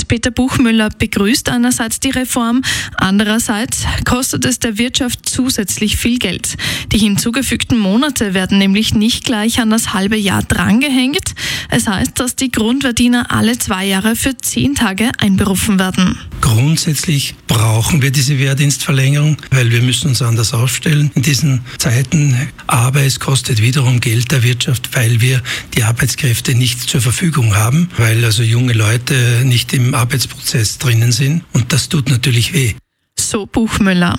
Hans-Peter Buchmüller begrüßt einerseits die Reform, andererseits kostet es der Wirtschaft zusätzlich viel Geld. Die hinzugefügten Monate werden nämlich nicht gleich an das halbe Jahr drangehängt. Es heißt, dass die Grundverdiener alle 2 Jahre für 10 Tage einberufen werden. Grundsätzlich brauchen wir diese Wehrdienstverlängerung, weil wir müssen uns anders aufstellen in diesen Zeiten. Aber es kostet wiederum Geld der Wirtschaft, weil wir die Arbeitskräfte nicht zur Verfügung haben, weil also junge Leute nicht im Arbeitsprozess drinnen sind. Und das tut natürlich weh. So Buchmüller.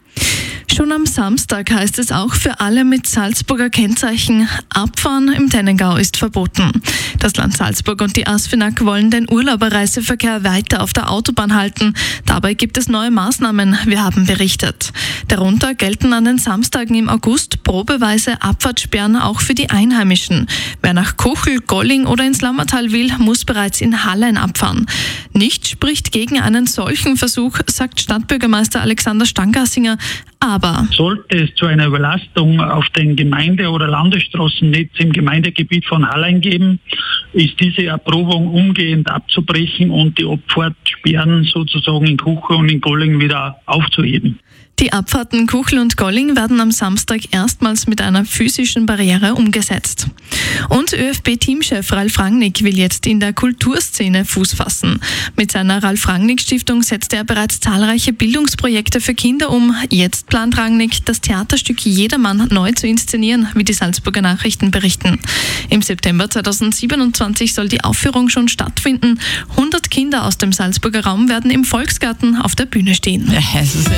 Schon am Samstag heißt es auch für alle mit Salzburger Kennzeichen, Abfahren im Tennengau ist verboten. Das Land Salzburg und die ASFINAG wollen den Urlauberreiseverkehr weiter auf der Autobahn halten. Dabei gibt es neue Maßnahmen, wir haben berichtet. Darunter gelten an den Samstagen im August probeweise Abfahrtssperren auch für die Einheimischen. Wer nach Kuchel, Golling oder ins Lammertal will, muss bereits in Hallein abfahren. Nichts spricht gegen einen solchen Versuch, sagt Stadtbürgermeister Alexander Stangassinger. Aber sollte es zu einer Überlastung auf den Gemeinde- oder Landesstraßennetz im Gemeindegebiet von Hallein geben, ist diese Erprobung umgehend abzubrechen und die Abfahrtssperren sozusagen in Kuchel und in Golling wieder aufzuheben. Die Abfahrten Kuchel und Golling werden am Samstag erstmals mit einer physischen Barriere umgesetzt. Und ÖFB-Teamchef Ralf Rangnick will jetzt in der Kulturszene Fuß fassen. Mit seiner Ralf-Rangnick-Stiftung setzt er bereits zahlreiche Bildungsprojekte für Kinder um. Jetzt plant Rangnick, das Theaterstück Jedermann neu zu inszenieren, wie die Salzburger Nachrichten berichten. Im September 2027 soll die Aufführung schon stattfinden. 100 Kinder aus dem Salzburger Raum werden im Volksgarten auf der Bühne stehen. Ja, das ist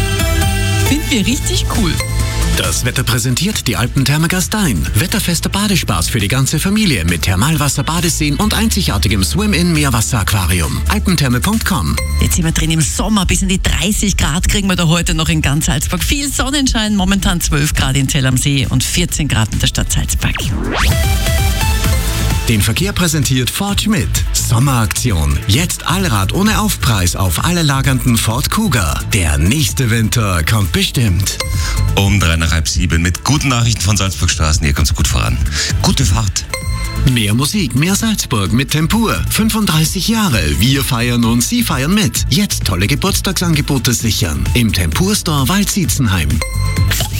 finden wir richtig cool. Das Wetter präsentiert die Alpentherme Gastein. Wetterfester Badespaß für die ganze Familie mit Thermalwasser, Badeseen und einzigartigem Swim-In-Meerwasser-Aquarium. Alpentherme.com. Jetzt sind wir drin im Sommer, bis in die 30 Grad kriegen wir da heute noch in ganz Salzburg. Viel Sonnenschein, momentan 12 Grad in Zell am See und 14 Grad in der Stadt Salzburg. Den Verkehr präsentiert Ford Schmidt. Sommeraktion. Jetzt Allrad ohne Aufpreis auf alle lagernden Ford Kuga. Der nächste Winter kommt bestimmt. Um 7:03 mit guten Nachrichten von Salzburgstraßen. Hier kommt es gut voran. Gute Fahrt. Mehr Musik, mehr Salzburg mit Tempur. 35 Jahre. Wir feiern und Sie feiern mit. Jetzt tolle Geburtstagsangebote sichern. Im Tempur Store Waldsietzenheim.